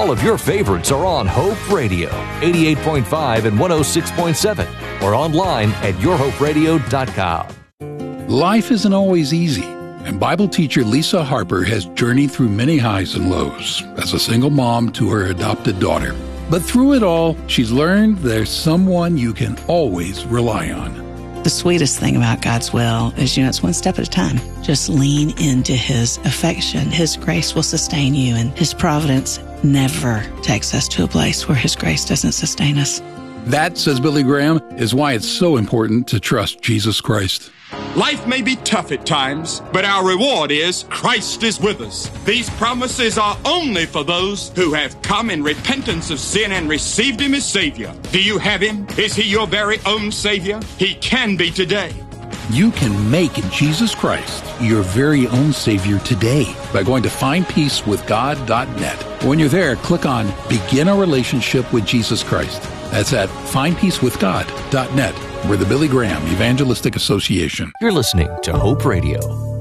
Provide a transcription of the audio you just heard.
All of your favorites are on Hope Radio, 88.5 and 106.7, or online at yourhoperadio.com. Life isn't always easy, and Bible teacher Lisa Harper has journeyed through many highs and lows as a single mom to her adopted daughter. But through it all, she's learned there's someone you can always rely on. The sweetest thing about God's will is, it's one step at a time. Just lean into His affection. His grace will sustain you, and His providence never takes us to a place where His grace doesn't sustain us. That, says Billy Graham, is why it's so important to trust Jesus Christ. Life may be tough at times, but our reward is Christ is with us. These promises are only for those who have come in repentance of sin and received Him as Savior. Do you have Him? Is He your very own Savior? He can be today. You can make Jesus Christ your very own Savior today by going to findpeacewithgod.net. When you're there, click on Begin a Relationship with Jesus Christ. That's at findpeacewithgod.net. We're the Billy Graham Evangelistic Association. You're listening to Hope Radio.